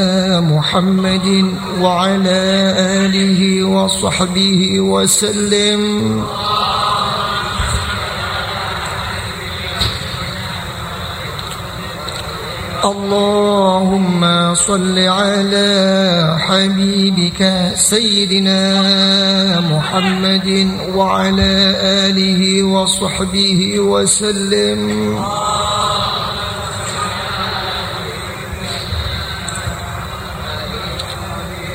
محمد وعلى آله وصحبه وسلم. اللهم صل على حبيبك سيدنا محمد وعلى آله وصحبه وسلم.